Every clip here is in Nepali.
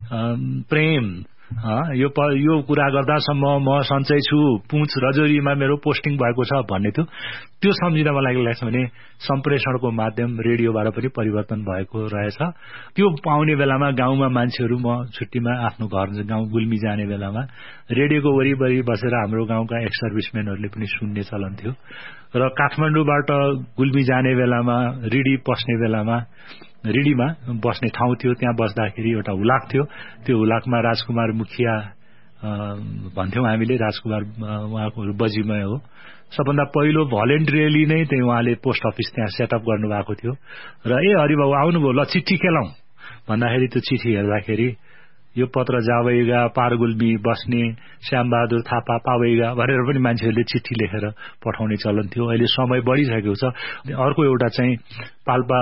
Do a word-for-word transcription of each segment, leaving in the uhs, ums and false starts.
प्रेम यो यो कुरा गर्दासम्म म सन्चै छु, पुँछ रजौरीमा मेरो पोस्टिङ भएको छ भन्ने थियो। त्यो सम्झिँदा मलाई लाग्छ भने सम्प्रेषणको माध्यम रेडियोबाट पनि परिवर्तन भएको रहेछ। त्यो पाउने बेलामा गाउँमा मान्छेहरू म छुट्टीमा आफ्नो घर गाउँ गुल्मी जाने बेलामा रेडियोको वरिपरि बसेर हाम्रो गाउँका एक्स सर्भिसमेनहरूले पनि सुन्ने चलन थियो। र काठमाडौँबाट गुल्मी जाने बेलामा रिडी पस्ने बेलामा रिडीमा बस्ने ठाउँ थियो, त्यहाँ बस्दाखेरि एउटा हुलाक थियो। त्यो हुलाकमा राजकुमार मुखिया भन्थ्यौं हामीले, राजकुमार उहाँको बजीमय हो। सबभन्दा पहिलो भलेन्ट्रियली नै त्यही उहाँले पोस्ट अफिस त्यहाँ सेटअप गर्नुभएको थियो। र ए हरिबाबु आउनुभयो, ल चिठी केलाउँ भन्दाखेरि त्यो चिठी हेर्दाखेरि यो पत्र जावैगा पारगुल्मी बस्ने श्यामबहादुर थापा पावैगा भनेर पनि मान्छेहरूले चिठी लेखेर पठाउने चलन थियो। अहिले समय बढिसकेको छ। अर्को एउटा चाहिँ पाल्पा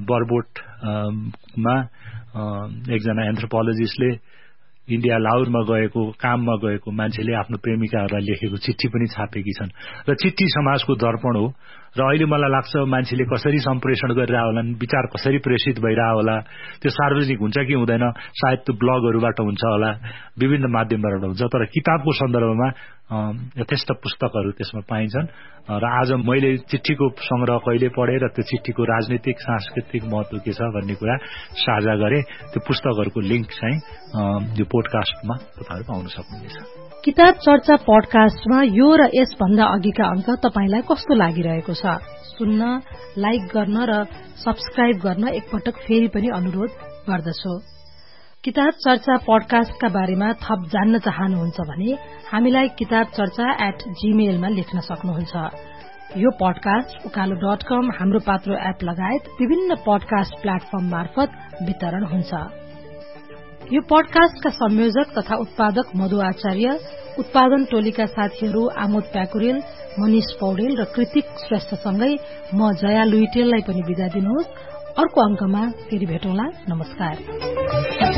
बरबोटमा एकजना एन्थ्रोपोलोजिस्टले इन्डिया लाहोरमा गएको काममा गएको मान्छेले आफ्नो प्रेमिकाहरूलाई लेखेको चिठी पनि छापेकी छन्। र चिठी समाजको दर्पण हो। र अहिले मलाई लाग्छ मान्छेले कसरी सम्प्रेषण गरिरह होलान्, विचार कसरी प्रेषित भइरह होला, त्यो सार्वजनिक हुन्छ कि हुँदैन, सायद त्यो ब्लगहरूबाट हुन्छ होला, विभिन्न माध्यमबाट हुन्छ। तर किताबको सन्दर्भमा यथेष्ट पुस्तकहरू त्यसमा पाइन्छन्। र आज मैले चिठीको संग्रह कहिले पढेँ र त्यो चिठीको राजनीतिक सांस्कृतिक महत्व के छ भन्ने कुरा साझा गरे। त्यो पुस्तकहरूको लिंक चाहिँ यो पोडकास्टमा तपाईहरु पाउन सक्नुहुनेछ। किताब चर्चा पडकास्टमा यो र यसभन्दा अघिका अंक तपाईलाई कस्तो लागिरहेको छ? सुन्न, लाइक गर्न र सब्स्क्राइब गर्न एकपटक फेरि पनि अनुरोध गर्दछु। किताब चर्चा पडकास्टका बारेमा थप जान्न चाहनुहुन्छ भने हामीलाई किताब चर्चा एट जीमेल मा लेख्न सक्नुहुन्छ। यो पडकास्ट उकालो डट कम, हाम्रो पात्रो एप लगायत विभिन्न पडकास्ट प्लेटफर्म मार्फत वितरण हुन्छ। यो पडकास्टका संयोजक तथा उत्पादक मधु आचार्य, उत्पादन टोलीका साथीहरू आमोद प्याकुरेल, मनिष पौडेल र कृतिक श्रेष्ठसँगै म जया लुइटेललाई पनि बिदा दिनुहोस्। अर्को अंकमा फेरि भेटौँला। नमस्कार।